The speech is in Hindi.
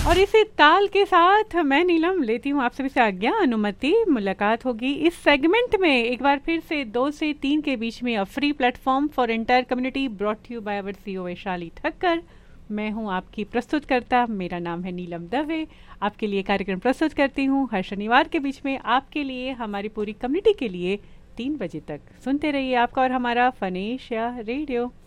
और इसी ताल के साथ मैं नीलम लेती हूँ आप सभी से आज्ञा अनुमति। मुलाकात होगी इस सेगमेंट में एक बार फिर से 2 से 3 के बीच में, a free platform for entire community, brought you by our CEO Vaishali Thakkar. मैं हूँ आपकी प्रस्तुतकर्ता, मेरा नाम है नीलम दवे। आपके लिए कार्यक्रम प्रस्तुत करती हूँ हर शनिवार के बीच में, आपके लिए, हमारी पूरी कम्युनिटी के लिए 3 बजे तक। सुनते रहिए आपका और हमारा फनेशिया रेडियो।